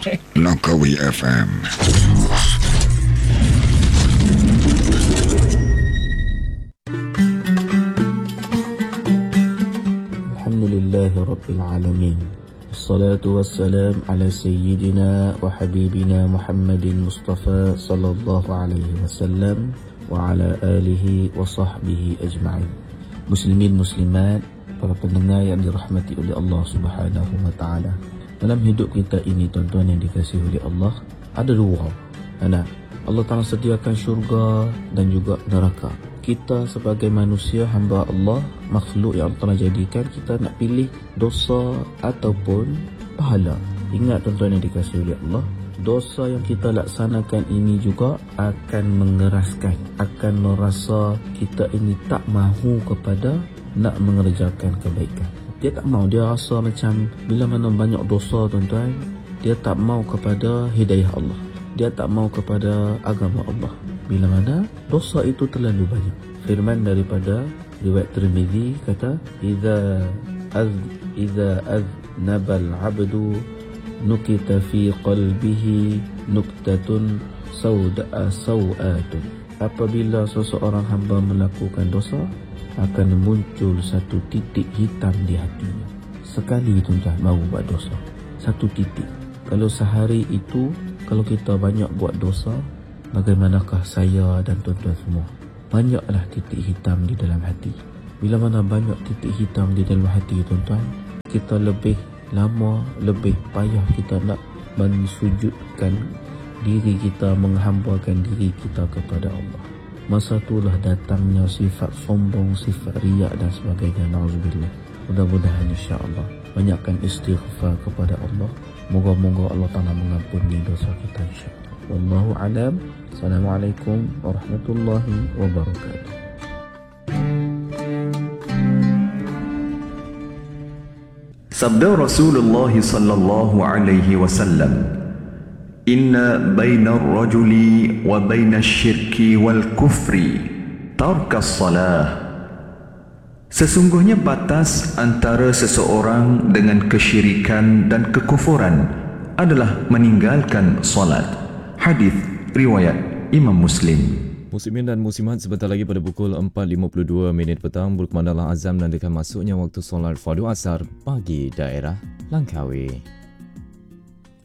Nakawi FM. Alhamdulillahi Rabbil Alamin. Assalatu wassalam ala sayyidina wa habibina Muhammadin Mustafa sallallahu alaihi wasallam wa ala alihi wa sahbihi ajma'in. Muslimin muslimat, para pendengar yang dirahmati oleh Allah Subhanahu wa taala. Dalam hidup kita ini, tuan-tuan yang dikasihi oleh Allah, ada dua. Allah Taala sediakan syurga dan juga neraka. Kita sebagai manusia, hamba Allah, makhluk yang Allah Taala jadikan, kita nak pilih dosa ataupun pahala. Ingat tuan-tuan yang dikasihi oleh Allah, dosa yang kita laksanakan ini juga akan mengeraskan, akan merasa kita ini tak mahu kepada nak mengerjakan kebaikan. Dia tak mahu, dia rasa macam bila mana banyak dosa tuan-tuan, dia tak mahu kepada hidayah Allah, dia tak mahu kepada agama Allah bila mana dosa itu terlalu banyak. Firman daripada riwayat Tirmizi kata, Iza aznaba al-abdu nukita fi qalbihi nuktatun sawatun. Apabila seseorang hamba melakukan dosa, akan muncul satu titik hitam di hatinya. Sekali tuan-tuan baru buat dosa, satu titik. Kalau sehari itu, kalau kita banyak buat dosa, bagaimanakah saya dan tuan-tuan semua? Banyaklah titik hitam di dalam hati. Bila mana banyak titik hitam di dalam hati tuan-tuan, kita lebih lama, lebih payah kita nak mensujudkan diri kita, menghambakan diri kita kepada Allah. Masa itulah datangnya sifat sombong, sifat riak dan sebagainya. Na'udzubillah. Mudah-mudahan insya-Allah banyakkan istighfar kepada Allah. Moga-moga Allah Ta'ala mengampuni dosa kita insya-Allah. Wallahu a'lam. Assalamualaikum warahmatullahi wabarakatuh. Sabda Rasulullah sallallahu alaihi wasallam, Inna baina ar-rajuli wa baina asy-syirki wal kufri tarkas salah. Sesungguhnya batas antara seseorang dengan kesyirikan dan kekufuran adalah meninggalkan solat. Hadis riwayat Imam Muslim. Muslimin dan muslimat, sebentar lagi pada pukul 4.52 petang berkumandanglah azam dan dekat masuknya waktu solat fardu asar bagi daerah Langkawi.